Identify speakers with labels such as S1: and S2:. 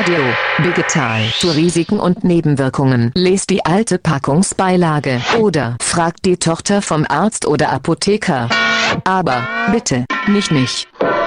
S1: Radio, Vegetal, zu Risiken und Nebenwirkungen. Lest die alte Packungsbeilage oder fragt die Tochter vom Arzt oder Apotheker. Aber bitte, nicht mich.